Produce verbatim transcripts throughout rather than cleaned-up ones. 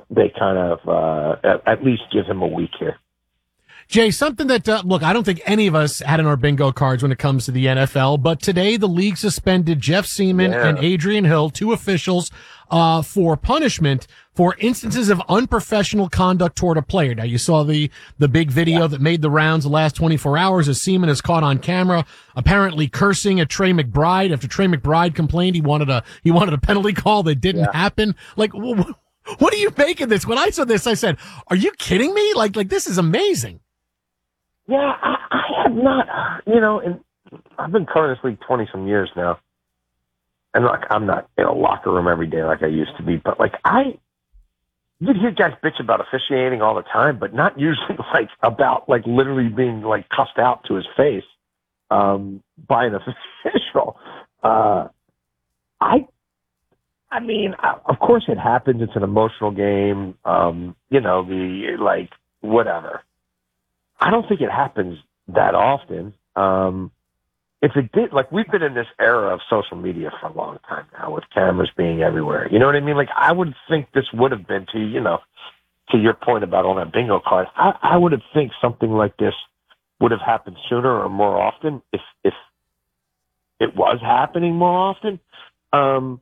they kind of uh, at, at least give him a week here. Jay, something that, uh, look, I don't think any of us had in our bingo cards when it comes to the N F L, but today the league suspended Jeff Seaman yeah. and Adrian Hill, two officials, uh, for punishment for instances of unprofessional conduct toward a player. Now, you saw the, the big video yeah. that made the rounds the last twenty-four hours as Seaman is caught on camera, apparently cursing at Trey McBride after Trey McBride complained he wanted a, he wanted a penalty call that didn't yeah. happen. Like, wh- what do you make of this? When I saw this, I said, are you kidding me? Like, like, this is amazing. Yeah, I, I have not, you know, and I've been covering this league twenty-some years now. And, like, I'm not in a locker room every day like I used to be. But, like, I, you'd hear guys bitch about officiating all the time, but not usually, like, about, like, literally being, like, cussed out to his face um, by an official. Uh, I, I mean, of course it happens. It's an emotional game. Um, you know, the, like, whatever. I don't think it happens that often. Um, if it did, like, we've been in this era of social media for a long time now with cameras being everywhere. You know what I mean? Like, I would think this would have been to, you know, to your point about on that bingo card, I, I would have think something like this would have happened sooner or more often if, if it was happening more often. Um,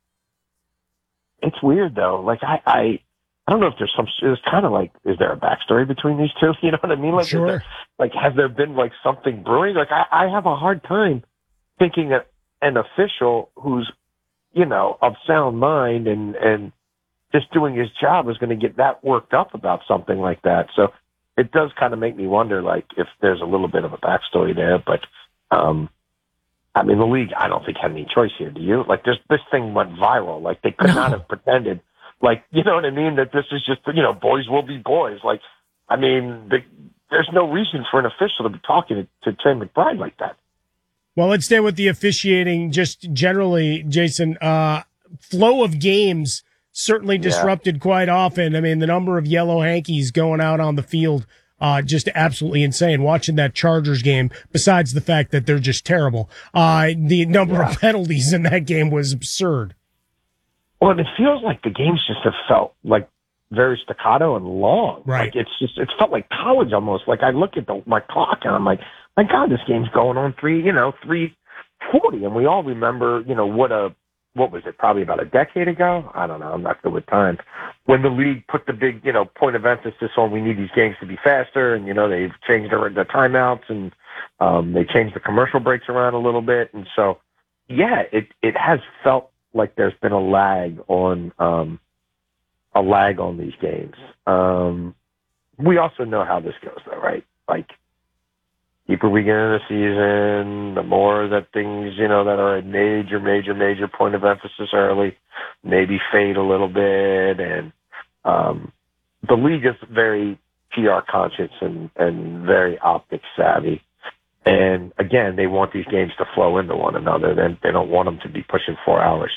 it's weird though. Like, I, I, I don't know if there's some, it's kind of like, is there a backstory between these two? You know what I mean? Like, sure. there, like, has there been like something brewing? Like, I, I have a hard time thinking that an official who's, you know, of sound mind and, and just doing his job is going to get that worked up about something like that. So it does kind of make me wonder, like, if there's a little bit of a backstory there. But, um, I mean, the league, I don't think had any choice here. Do you? Like, this, this thing went viral. Like, they could no. not have pretended. Like, you know what I mean? That this is just, you know, boys will be boys. Like, I mean, the, there's no reason for an official to be talking to, to Trey McBride like that. Well, let's stay with the officiating just generally, Jason. Uh, flow of games certainly disrupted yeah. quite often. I mean, the number of yellow hankies going out on the field, uh, just absolutely insane. Watching that Chargers game, besides the fact that they're just terrible, uh, the number yeah. of penalties in that game was absurd. Well, and it feels like the games just have felt like very staccato and long. Right. Like it's just, it's felt like college almost. Like I look at the, my clock and I'm like, my God, this game's going on three, you know, three forty. And we all remember, you know, what a, what was it? Probably about a decade ago. I don't know. I'm not good with time. When the league put the big, you know, point of emphasis on we need these games to be faster. And, you know, they've changed the, the timeouts and um, they changed the commercial breaks around a little bit. And so, yeah, it, it has felt like there's been a lag on um, a lag on these games. Um, we also know how this goes, though, right? Like, deeper we get into the season, the more that things, you know, that are a major, major, major point of emphasis early, maybe fade a little bit. And um, the league is very P R conscious and, and very optics savvy. And again, they want these games to flow into one another. Then they don't want them to be pushing four hours.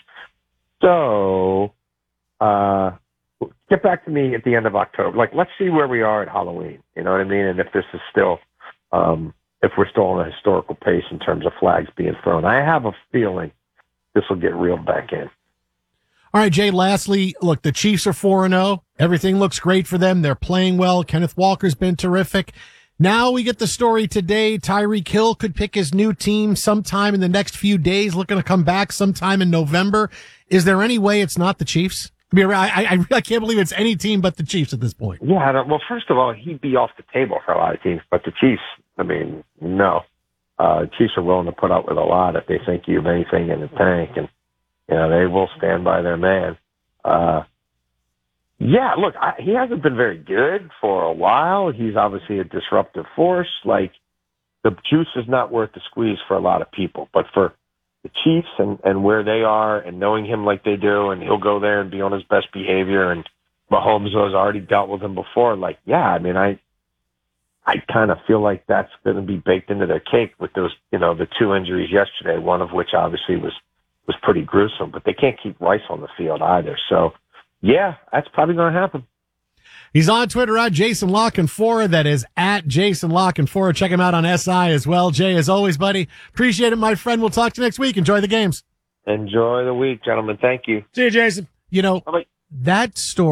So, uh, get back to me at the end of October. Like, let's see where we are at Halloween. You know what I mean? And if this is still, um, if we're still on a historical pace in terms of flags being thrown. I have a feeling this will get reeled back in. All right, Jay, lastly, look, the Chiefs are four and oh. Everything looks great for them. They're playing well. Kenneth Walker's been terrific. Now we get the story today. Tyreek Hill could pick his new team sometime in the next few days, looking to come back sometime in November. Is there any way it's not the Chiefs? I mean, I, I, I can't believe it's any team but the Chiefs at this point. Yeah, well, first of all, he'd be off the table for a lot of teams, but the Chiefs, I mean, no. Uh, Chiefs are willing to put up with a lot if they think you have anything in the tank, and, you know, they will stand by their man. Uh, yeah, look, I, he hasn't been very good for a while. He's obviously a disruptive force. Like, the juice is not worth the squeeze for a lot of people, but for the Chiefs and, and where they are and knowing him like they do, and he'll go there and be on his best behavior, and Mahomes has already dealt with him before. Like, yeah, I mean, I, I kind of feel like that's going to be baked into their cake with those, you know, the two injuries yesterday, one of which obviously was, was pretty gruesome, but they can't keep Rice on the field either. So, yeah, that's probably going to happen. He's on Twitter at Jason La Canfora. That is at Jason La Canfora. Check him out on S I as well. Jay, as always, buddy, appreciate it, my friend. We'll talk to you next week. Enjoy the games. Enjoy the week, gentlemen. Thank you. See you, Jason. You know, Bye-bye. that story.